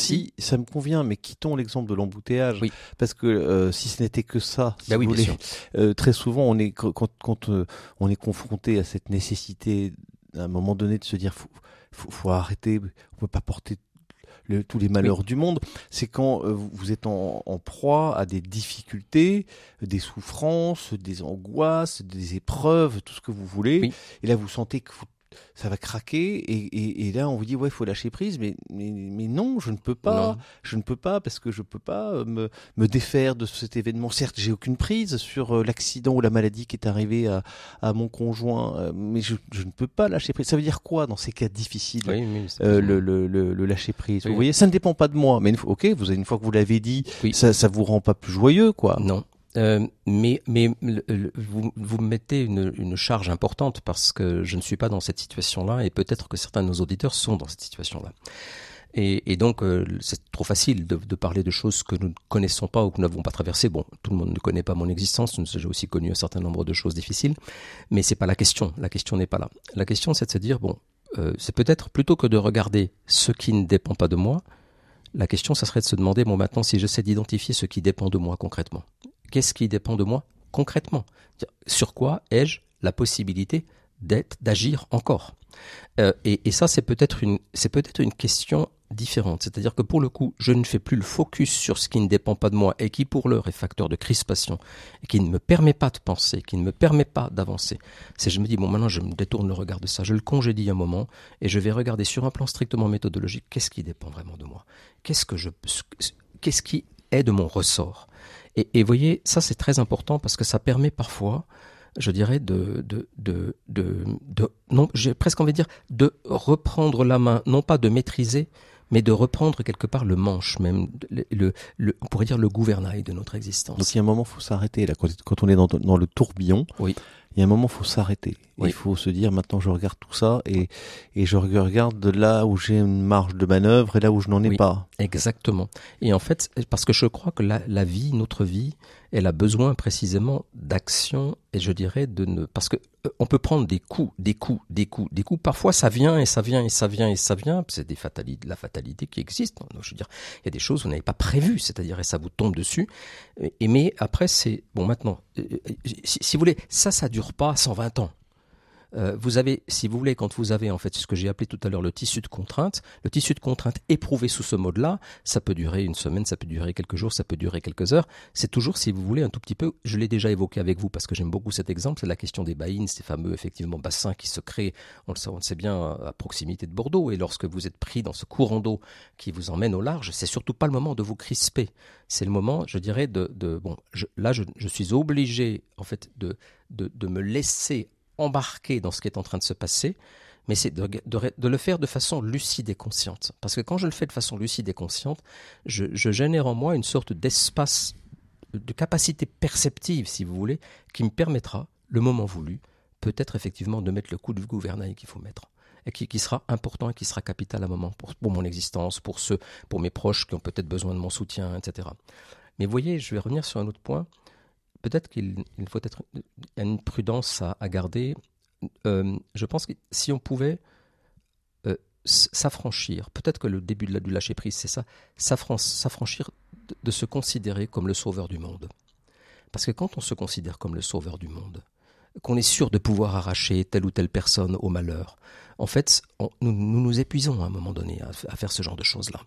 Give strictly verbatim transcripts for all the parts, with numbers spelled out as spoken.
Si ça me convient, mais quittons l'exemple de l'embouteillage, oui. parce que euh, si ce n'était que ça, si ben vous oui, voulez, bien sûr. Euh, très souvent on est quand, quand euh, on est confronté à cette nécessité à un moment donné de se dire faut, faut, faut arrêter, on peut pas porter le, tous les malheurs oui. du monde. C'est quand euh, vous êtes en, en proie à des difficultés, des souffrances, des angoisses, des épreuves, tout ce que vous voulez. Oui. Et là, vous sentez que vous, ça va craquer. Et, et, et là, on vous dit ouais, il faut lâcher prise. Mais, mais, mais non, je ne peux pas. Non. Je ne peux pas parce que je peux pas me, me défaire de cet événement. Certes, j'ai aucune prise sur l'accident ou la maladie qui est arrivé à, à mon conjoint, mais je, je ne peux pas lâcher prise. Ça veut dire quoi dans ces cas difficiles oui, oui, euh, le, le, le, le lâcher prise oui. Vous voyez, ça ne dépend pas de moi. Mais une fois, ok, vous une fois que vous l'avez dit, oui. ça, ça vous rend pas plus joyeux, quoi. Non. Euh, mais mais le, le, vous, vous me mettez une, une charge importante parce que je ne suis pas dans cette situation-là et peut-être que certains de nos auditeurs sont dans cette situation-là. Et, et donc, euh, c'est trop facile de, de parler de choses que nous ne connaissons pas ou que nous n'avons pas traversées. Bon, tout le monde ne connaît pas mon existence, j'ai aussi connu un certain nombre de choses difficiles, mais c'est pas la question. La question n'est pas là. La question, c'est de se dire, bon, euh, c'est peut-être plutôt que de regarder ce qui ne dépend pas de moi, la question, ça serait de se demander, bon, maintenant, si j'essaie d'identifier ce qui dépend de moi concrètement. Qu'est-ce qui dépend de moi concrètement ? Sur quoi ai-je la possibilité d'être, d'agir encore ? euh, et, et ça, c'est peut-être une, c'est peut-être une question différente. C'est-à-dire que pour le coup, je ne fais plus le focus sur ce qui ne dépend pas de moi et qui, pour l'heure, est facteur de crispation et qui ne me permet pas de penser, qui ne me permet pas d'avancer. C'est je me dis, bon, maintenant, je me détourne le regard de ça, je le congédie un moment et je vais regarder sur un plan strictement méthodologique, qu'est-ce qui dépend vraiment de moi ? Qu'est-ce que je, qu'est-ce qui est de mon ressort ? Et, et voyez, ça c'est très important parce que ça permet parfois, je dirais, de, de, de, de, de non, j'ai presque envie de dire, de reprendre la main, non pas de maîtriser, mais de reprendre quelque part le manche même, le, le, le, on pourrait dire le gouvernail de notre existence. Donc il y a un moment, il faut s'arrêter là, quand, quand on est dans, dans le tourbillon. Oui. Il y a un moment, il faut s'arrêter. Oui. Il faut se dire, maintenant, je regarde tout ça et, et je regarde de là où j'ai une marge de manœuvre et là où je n'en ai oui, pas. Exactement. Et en fait, parce que je crois que la, la vie, notre vie, elle a besoin précisément d'action et je dirais de ne... Parce que euh, on peut prendre des coups, des coups, des coups, des coups. Parfois, ça vient et ça vient et ça vient et ça vient. C'est des fatalités, la fatalité qui existe. Donc, je veux dire, il y a des choses que vous n'avez pas prévues, c'est-à-dire et ça vous tombe dessus. Et, mais après, c'est... Bon, maintenant, euh, si, si vous voulez, ça, ça dure pas cent vingt ans. Euh, vous avez, si vous voulez, quand vous avez en fait ce que j'ai appelé tout à l'heure le tissu de contrainte, le tissu de contrainte éprouvé sous ce mode-là, ça peut durer une semaine, ça peut durer quelques jours, ça peut durer quelques heures. C'est toujours, si vous voulez, un tout petit peu, je l'ai déjà évoqué avec vous parce que j'aime beaucoup cet exemple, c'est la question des baïnes, ces fameux effectivement bassins qui se créent, on le sait, on le sait bien, à proximité de Bordeaux. Et lorsque vous êtes pris dans ce courant d'eau qui vous emmène au large, c'est surtout pas le moment de vous crisper. C'est le moment, je dirais, de, de bon, je, là, je, je suis obligé en fait de, de, de me laisser embarqué dans ce qui est en train de se passer, mais c'est de, de, de le faire de façon lucide et consciente. Parce que quand je le fais de façon lucide et consciente, je, je génère en moi une sorte d'espace, de capacité perceptive, si vous voulez, qui me permettra, le moment voulu, peut-être effectivement de mettre le coup de gouvernail qu'il faut mettre. Et qui, qui sera important et qui sera capital à un moment pour, pour mon existence, pour ceux, pour mes proches qui ont peut-être besoin de mon soutien, et cetera. Mais vous voyez, je vais revenir sur un autre point. Peut-être qu'il il faut être il y a une prudence à, à garder. Euh, je pense que si on pouvait euh, s'affranchir, peut-être que le début de la, du lâcher-prise, c'est ça, s'affranchir de, de se considérer comme le sauveur du monde. Parce que quand on se considère comme le sauveur du monde, qu'on est sûr de pouvoir arracher telle ou telle personne au malheur, en fait, on, nous, nous nous épuisons à un moment donné à, à faire ce genre de choses-là.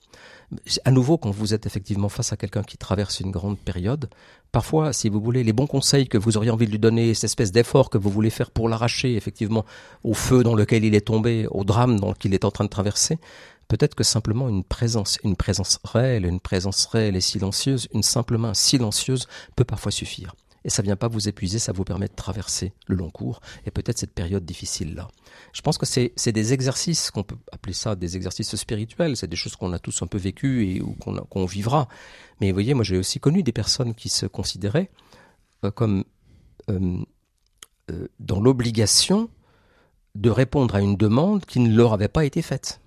À nouveau, quand vous êtes effectivement face à quelqu'un qui traverse une grande période, parfois, si vous voulez, les bons conseils que vous auriez envie de lui donner, cette espèce d'effort que vous voulez faire pour l'arracher, effectivement, au feu dans lequel il est tombé, au drame dans lequel il est en train de traverser, peut-être que simplement une présence, une présence réelle, une présence réelle et silencieuse, une simple main silencieuse peut parfois suffire. Et ça ne vient pas vous épuiser, ça vous permet de traverser le long cours et peut-être cette période difficile-là. Je pense que c'est, c'est des exercices, qu'on peut appeler ça des exercices spirituels, c'est des choses qu'on a tous un peu vécues et ou qu'on, a, qu'on vivra. Mais vous voyez, moi j'ai aussi connu des personnes qui se considéraient euh, comme euh, euh, dans l'obligation de répondre à une demande qui ne leur avait pas été faite.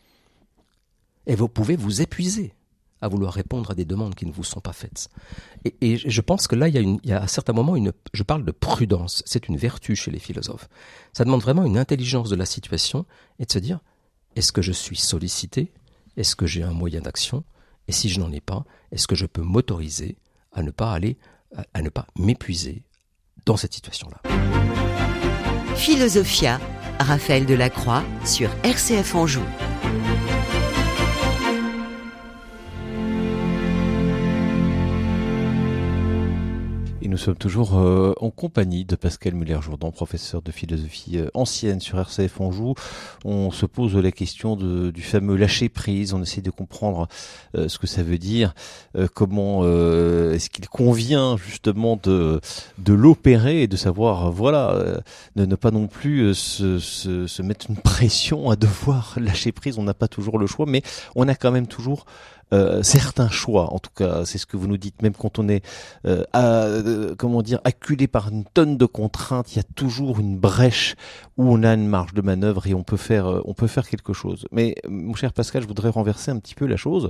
Et vous pouvez vous épuiser à vouloir répondre à des demandes qui ne vous sont pas faites. Et, et je pense que là, il y a, une, il y a à certains moments, une, je parle de prudence, c'est une vertu chez les philosophes. Ça demande vraiment une intelligence de la situation et de se dire, est-ce que je suis sollicité ? est-ce que j'ai un moyen d'action? Et si je n'en ai pas, est-ce que je peux m'autoriser à ne pas aller, à, à ne pas m'épuiser dans cette situation-là? Philosophia, Raphaël Delacroix sur R C F Anjou. Et nous sommes toujours euh, en compagnie de Pascal Muller-Jourdan, professeur de philosophie euh, ancienne sur R C F Anjou. On se pose la question de, du fameux lâcher-prise. On essaie de comprendre euh, ce que ça veut dire, euh, comment euh, est-ce qu'il convient justement de, de l'opérer et de savoir, euh, voilà, euh, de ne pas non plus euh, se, se, se mettre une pression à devoir lâcher prise. On n'a pas toujours le choix, mais on a quand même toujours Euh, certains choix, en tout cas, c'est ce que vous nous dites, même quand on est, euh, à, euh, comment dire, acculé par une tonne de contraintes, il y a toujours une brèche où on a une marge de manœuvre et on peut faire, euh, on peut faire quelque chose. Mais, mon cher Pascal, je voudrais renverser un petit peu la chose.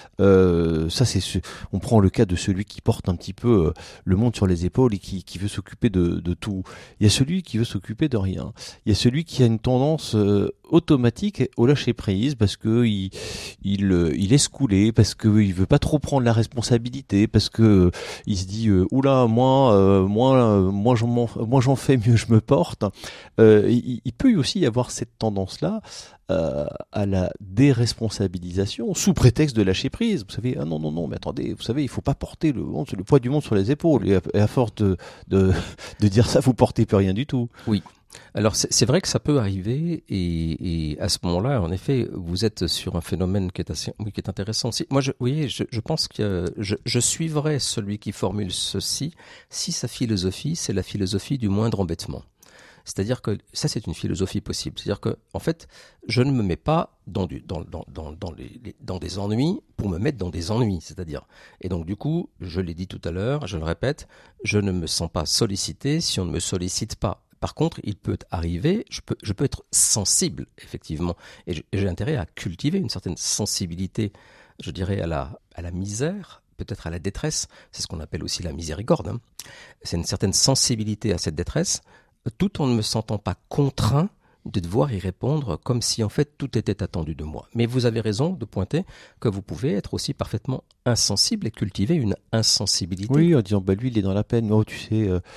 Euh, ça, c'est, ce, on prend le cas de celui qui porte un petit peu euh, le monde sur les épaules et qui, qui veut s'occuper de, de tout. Il y a celui qui veut s'occuper de rien. Il y a celui qui a une tendance euh, automatique au lâcher prise parce que il, il, il laisse couler, parce que il veut pas trop prendre la responsabilité, parce que euh, il se dit euh, oula moi euh, moi euh, moi j'en moi j'en fais mieux je me porte. Euh, il, il peut aussi y avoir cette tendance là euh, à la déresponsabilisation sous prétexte de lâcher prise. Vous savez, ah non non non mais attendez, vous savez il faut pas porter le monde, le poids du monde sur les épaules, et à, et à force de, de de dire ça vous portez plus rien du tout. Oui. Alors c'est, c'est vrai que ça peut arriver et, et à ce moment-là, en effet, vous êtes sur un phénomène qui est assez, oui, qui est intéressant. Si, moi, je, vous voyez, je, je pense que je, je suivrais celui qui formule ceci si sa philosophie, c'est la philosophie du moindre embêtement. C'est-à-dire que ça, c'est une philosophie possible. C'est-à-dire que, en fait, je ne me mets pas dans, du, dans, dans, dans, dans, les, les, dans des ennuis pour me mettre dans des ennuis. C'est-à-dire, et donc du coup, je l'ai dit tout à l'heure, je le répète, je ne me sens pas sollicité si on ne me sollicite pas. Par contre, il peut arriver, je peux, je peux être sensible, effectivement, et j'ai intérêt à cultiver une certaine sensibilité, je dirais, à la, à la misère, peut-être à la détresse, c'est ce qu'on appelle aussi la miséricorde, hein. C'est une certaine sensibilité à cette détresse, tout en ne me sentant pas contraint de devoir y répondre comme si en fait tout était attendu de moi. Mais vous avez raison de pointer que vous pouvez être aussi parfaitement insensible et cultiver une insensibilité. Oui, en disant bah lui il est dans la peine, oh tu sais, euh,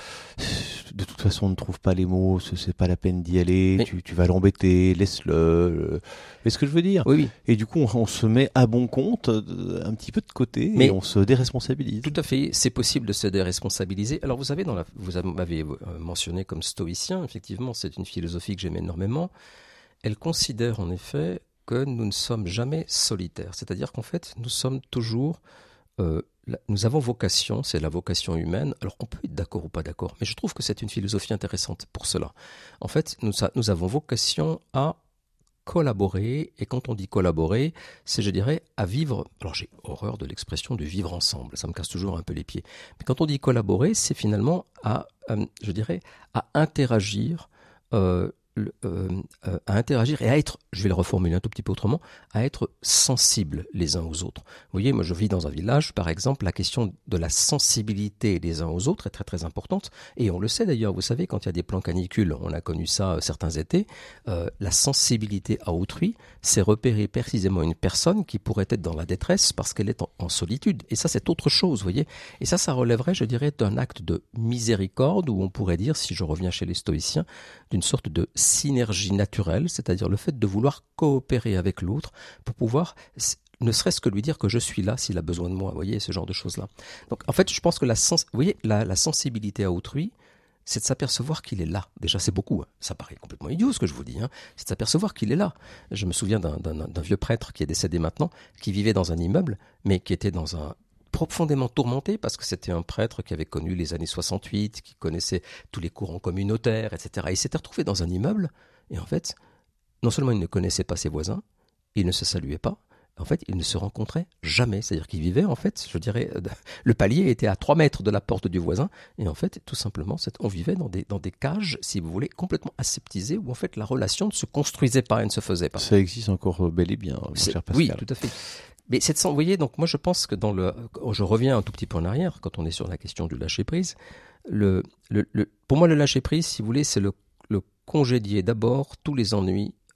de toute façon on ne trouve pas les mots, c'est, c'est pas la peine d'y aller, mais... tu, tu vas l'embêter, laisse-le. Euh... Vous voyez ce que je veux dire? Oui, oui. Et du coup on, on se met à bon compte euh, un petit peu de côté, mais et on se déresponsabilise. Tout à fait, c'est possible de se déresponsabiliser. Alors vous savez, dans la, vous m'avez mentionné comme stoïcien, effectivement c'est une philosophie que j'aime énormément. Elle considère en effet que nous ne sommes jamais solitaires, c'est-à-dire qu'en fait nous sommes toujours, euh, la, nous avons vocation, c'est la vocation humaine, alors on peut être d'accord ou pas d'accord, mais je trouve que c'est une philosophie intéressante pour cela. En fait nous, nous avons vocation à collaborer, et quand on dit collaborer, c'est je dirais à vivre, alors j'ai horreur de l'expression de vivre ensemble, ça me casse toujours un peu les pieds, mais quand on dit collaborer, c'est finalement à, euh, je dirais, à interagir, euh, Euh, euh, à interagir et à être, je vais le reformuler un tout petit peu autrement, à être sensibles les uns aux autres. Vous voyez, moi je vis dans un village, par exemple, la question de la sensibilité les uns aux autres est très très importante, et on le sait d'ailleurs, vous savez, quand il y a des plans canicules, on a connu ça euh, certains étés, euh, la sensibilité à autrui, c'est repérer précisément une personne qui pourrait être dans la détresse parce qu'elle est en, en solitude, et ça c'est autre chose, vous voyez, et ça, ça relèverait, je dirais, d'un acte de miséricorde, ou on pourrait dire, si je reviens chez les stoïciens, d'une sorte de synergie naturelle, c'est-à-dire le fait de vouloir coopérer avec l'autre pour pouvoir, ne serait-ce que lui dire que je suis là s'il a besoin de moi, vous voyez, ce genre de choses-là. Donc en fait, je pense que la, sens- vous voyez, la, la sensibilité à autrui, c'est de s'apercevoir qu'il est là. Déjà, c'est beaucoup, hein. Ça paraît complètement idiot ce que je vous dis, hein. C'est de s'apercevoir qu'il est là. Je me souviens d'un, d'un, d'un vieux prêtre qui est décédé maintenant, qui vivait dans un immeuble, mais qui était dans un profondément tourmenté parce que c'était un prêtre qui avait connu les années soixante-huit, qui connaissait tous les courants communautaires, et cetera. Il s'était retrouvé dans un immeuble et en fait, non seulement il ne connaissait pas ses voisins, il ne se saluait pas, en fait, il ne se rencontrait jamais. C'est-à-dire qu'il vivait, en fait, je dirais, le palier était à trois mètres de la porte du voisin et en fait, tout simplement, on vivait dans des, dans des cages, si vous voulez, complètement aseptisées où en fait la relation ne se construisait pas et ne se faisait pas. Ça existe encore bel et bien, mon cher Pascal. Oui, tout à fait. Mais cette, vous voyez, donc moi je pense que dans le, je reviens un tout petit peu en arrière quand on est sur la question du lâcher prise. Le, le, le, pour moi, le lâcher prise, si vous voulez, c'est le, le congédier d'abord tous les ennuis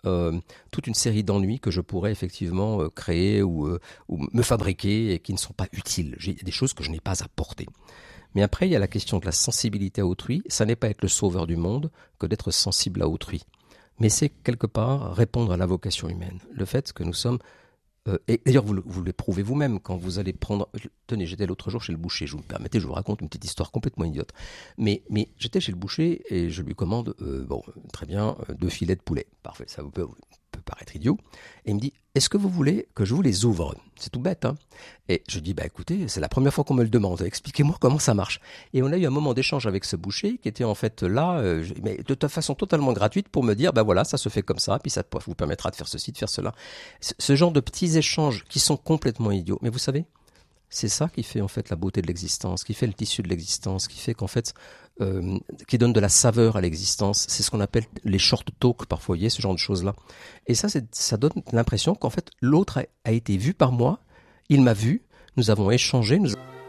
euh, toute une série d'ennuis que je pourrais effectivement euh, créer ou, euh, ou me fabriquer et qui ne sont pas utiles. J'ai des choses que je n'ai pas apportées. Mais après, il y a la question de la sensibilité à autrui. Ça n'est pas être le sauveur du monde que d'être sensible à autrui. Mais c'est quelque part répondre à la vocation humaine. Le fait que nous sommes... Euh, et d'ailleurs, vous, vous l'éprouvez vous-même quand vous allez prendre... Tenez, j'étais l'autre jour chez le boucher. Je vous me permettez, je vous raconte une petite histoire complètement idiote. Mais, mais j'étais chez le boucher et je lui commande, euh, bon, très bien, euh, deux filets de poulet. Parfait, ça vous peut, peut paraître idiot. Et il me dit, est-ce que vous voulez que je vous les ouvre ? C'est tout bête, hein. Et je dis, bah écoutez, c'est la première fois qu'on me le demande. Expliquez-moi comment ça marche. Et on a eu un moment d'échange avec ce boucher qui était en fait là, euh, mais de toute façon totalement gratuite pour me dire, bah voilà, ça se fait comme ça, puis ça vous permettra de faire ceci, de faire cela. C- ce genre de petits échanges qui sont complètement idiots. Mais vous savez, c'est ça qui fait en fait la beauté de l'existence, qui fait le tissu de l'existence, qui fait qu'en fait, euh, qui donne de la saveur à l'existence. C'est ce qu'on appelle les short talks parfois, vous voyez, ce genre de choses-là. Et ça, c'est, ça donne l'impression qu'en fait, l'autre a, a été vu par moi, il m'a vu, nous avons échangé, nous